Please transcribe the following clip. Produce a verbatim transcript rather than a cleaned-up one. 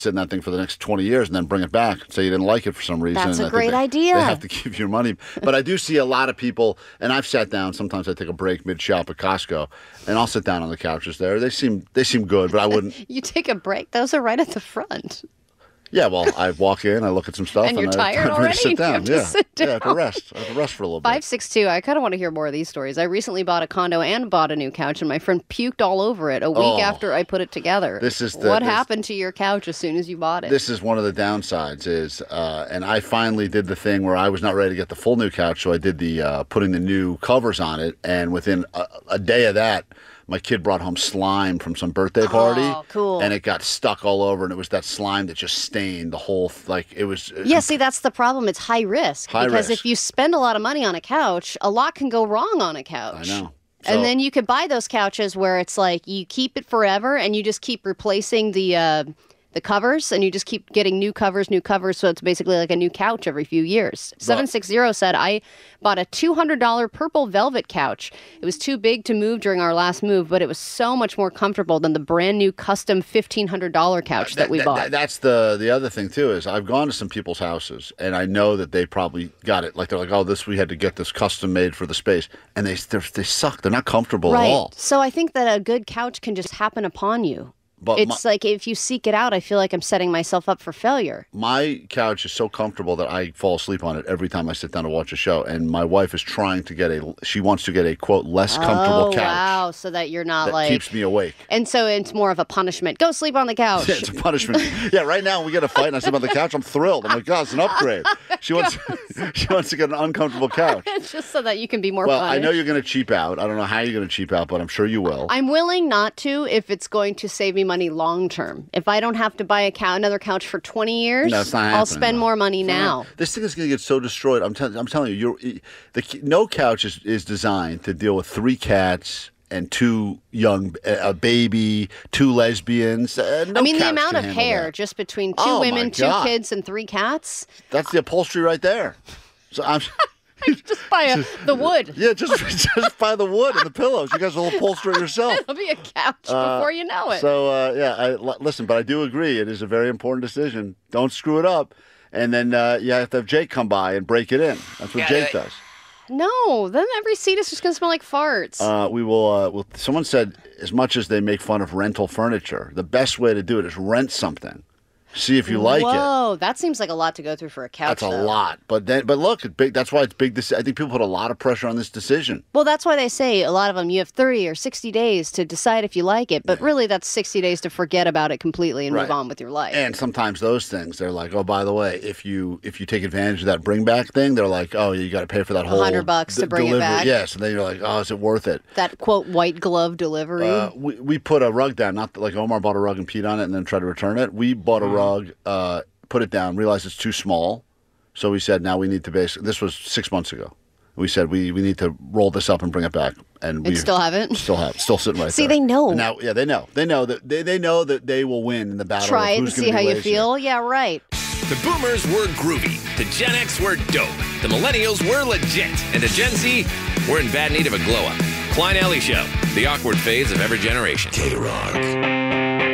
sit in that thing for the next twenty years and then bring it back and say you didn't like it for some reason. That's and a I great they, idea. They have to give you money. But I do see a lot of people, and I've sat down. Sometimes I take a break mid-shop at Costco, and I'll sit down on the couches there. They seem they seem good, but I wouldn't. You take a break? Those are right at the front. Yeah, well, I walk in, I look at some stuff, and, and you're I, tired I'm already. sit down. You have to yeah, sit down. yeah, I have to rest. I have to rest for a little bit. Five six two. I kind of want to hear more of these stories. I recently bought a condo and bought a new couch, and my friend puked all over it a week Oh, after I put it together. This is the, what this, happened to your couch as soon as you bought it? This is one of the downsides. Is uh, and I finally did the thing where I was not ready to get the full new couch, so I did the uh, putting the new covers on it, and within a, a day of that, my kid brought home slime from some birthday party. Oh, cool. And it got stuck all over, and it was that slime that just stained the whole, like, it was... Yeah, see, that's the problem. It's high risk. High because risk. if you spend a lot of money on a couch, a lot can go wrong on a couch. I know. So, And then you could buy those couches where it's like you keep it forever and you just keep replacing the uh, the covers and you just keep getting new covers, new covers. So it's basically like a new couch every few years. seven six zero said, I bought a two hundred dollars purple velvet couch. It was too big to move during our last move, but it was so much more comfortable than the brand new custom fifteen hundred dollars couch that, that we that, bought. That, that's the the other thing, too, is I've gone to some people's houses, and I know that they probably got it. Like, they're like, oh, this, we had to get this custom made for the space. And they they suck. They're not comfortable right. at all. So I think that a good couch can just happen upon you. But it's my, like if you seek it out, I feel like I'm setting myself up for failure. My couch is so comfortable that I fall asleep on it every time I sit down to watch a show. And my wife is trying to get a, she wants to get a, quote, less comfortable oh, couch. wow. So that you're not that like. keeps me awake. And so it's more of a punishment. Go sleep on the couch. Yeah, it's a punishment. Yeah, right now when we get a fight and I sleep on the couch, I'm thrilled. I'm like, God, it's an upgrade. She wants she wants to get an uncomfortable couch. It's just so that you can be more Well, punished. I know you're going to cheap out. I don't know how you're going to cheap out, but I'm sure you will. I'm willing not to if it's going to save me money long term. If I don't have to buy a cou- another couch for twenty years, No, it's not I'll happening, spend though. more money It's not now. happening. This thing is going to get so destroyed. I'm, tell- I'm telling you, you're, the no couch is, is designed to deal with three cats and two young, a baby, two lesbians. Uh, no I mean, the couch amount can of handle hair that. just between two Oh, my women, two God. kids, and three cats. That's the upholstery right there. So I'm. Just buy a, the wood. Yeah, just just buy the wood and the pillows. You guys will upholster it yourself. It'll be a couch before you know it. So uh, yeah, I, l- listen, but I do agree. It is a very important decision. Don't screw it up, and then uh, you have to have Jake come by and break it in. That's what Jake does. No, then every seat is just going to smell like farts. Uh, we will. Uh, well, someone said, as much as they make fun of rental furniture, the best way to do it is rent something. See if you like it. Whoa, that seems like a lot to go through for a couch. That's a though. lot. But then, but look, it's big. That's why it's big. This, I think people put a lot of pressure on this decision. Well, that's why they say a lot of them, you have thirty or sixty days to decide if you like it. But really, that's sixty days to forget about it completely and Right. move on with your life. And sometimes those things, they're like, oh, by the way, if you if you take advantage of that bring back thing, they're like, oh, you got to pay for that whole hundred bucks to d- bring it delivery. back. Yes, and then you're like, oh, is it worth it? That, quote, white glove delivery. Uh, we we put a rug down, not like Omar bought a rug and peed on it and then tried to return it. We bought a Mm-hmm. rug, uh, put it down, realized it's too small, so we said now we need to basically. This was six months ago. We said we, we need to roll this up and bring it back, and we It still haven't? Still have, still sitting right See, there. they know. And now, yeah, they know. They know that they, they know that they will win in the battle. Try of it and who's see gonna how be you lazier. feel. Yeah, right. The boomers were groovy, the Gen X were dope, the millennials were legit, and the Gen Z were in bad need of a glow-up. Klein Alley Show, the awkward phase of every generation. K-Rock.